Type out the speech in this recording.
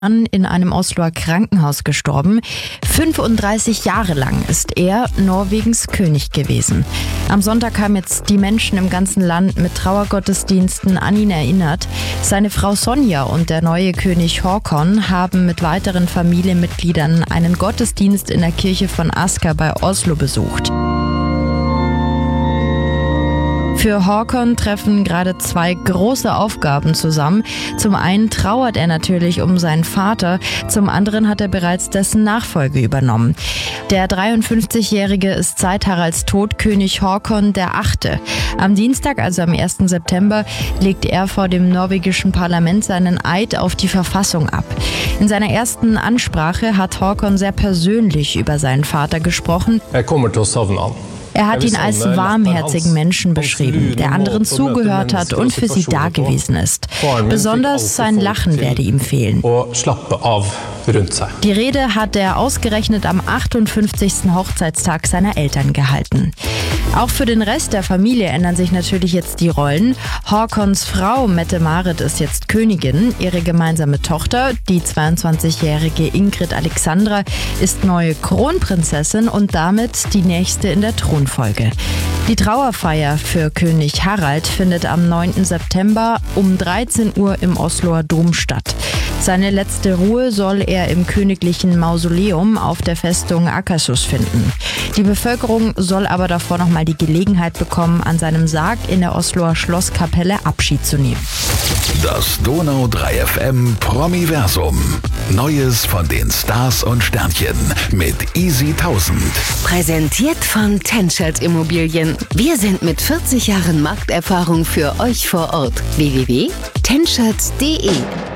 In einem Osloer Krankenhaus gestorben. 35 Jahre lang ist er Norwegens König gewesen. Am Sonntag haben jetzt die Menschen im ganzen Land mit Trauergottesdiensten an ihn erinnert. Seine Frau Sonja und der neue König Håkon haben mit weiteren Familienmitgliedern einen Gottesdienst in der Kirche von Asker bei Oslo besucht. Für Håkon treffen gerade zwei große Aufgaben zusammen. Zum einen trauert er natürlich um seinen Vater, zum anderen hat er bereits dessen Nachfolge übernommen. Der 53-Jährige ist seit Haralds Tod König Håkon VIII. Am Dienstag, also am 1. September, legt er vor dem norwegischen Parlament seinen Eid auf die Verfassung ab. In seiner ersten Ansprache hat Håkon sehr persönlich über seinen Vater gesprochen. Er hat ihn als warmherzigen Menschen beschrieben, der anderen zugehört hat und für sie da gewesen ist. Besonders sein Lachen werde ihm fehlen. Die Rede hat er ausgerechnet am 58. Hochzeitstag seiner Eltern gehalten. Auch für den Rest der Familie ändern sich natürlich jetzt die Rollen. Håkons Frau Mette-Marit ist jetzt Königin. Ihre gemeinsame Tochter, die 22-jährige Ingrid Alexandra, ist neue Kronprinzessin und damit die nächste in der Thronfolge. Die Trauerfeier für König Harald findet am 9. September um 13 Uhr im Osloer Dom statt. Seine letzte Ruhe soll er im königlichen Mausoleum auf der Festung Akershus finden. Die Bevölkerung soll aber davor noch mal die Gelegenheit bekommen, an seinem Sarg in der Osloer Schlosskapelle Abschied zu nehmen. Das Donau 3 FM Promiversum. Neues von den Stars und Sternchen mit Easy 1000. Präsentiert von Tenschert Immobilien. Wir sind mit 40 Jahren Markterfahrung für euch vor Ort. www.tenschert.de